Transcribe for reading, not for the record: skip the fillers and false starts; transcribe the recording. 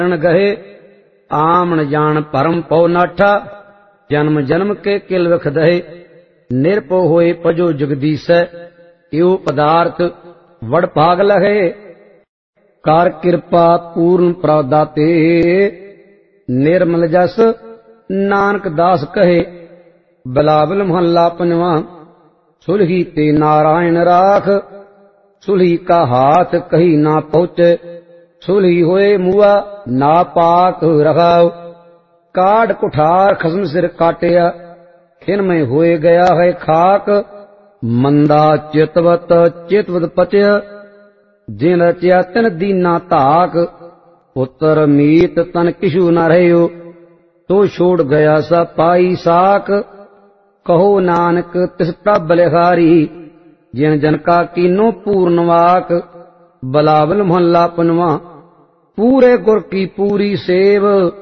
गहे आमन जान परम पौ नाठा जन्म जन्म के किल विख दहे निरपो होए पजो जगदीश यो पदार्थ वड़ भाग लहे कार कृपा पूर्ण प्रदाते निर्मल जस नानक दास कहे बिलावल महला पंजवा सुलही ते नारायण राख सुलही का हाथ कही ना पहुँचे सुलही होए मुआ ना पाक रखाओ काट कुठार खसम सिर काटिया खिन में होए गया है खाक मंदा चितवत चितवत पचय जिन रचिया तिन दीना ताक पुत्र मीत तन किशु न रहो तो छोड़ गया सा पाई साक कहो नानक तिस प्रभ बलिहारी जिन जन का कीनो पूर्ण वाक बलावल महला पंजवा पूरे गुर की पूरी सेव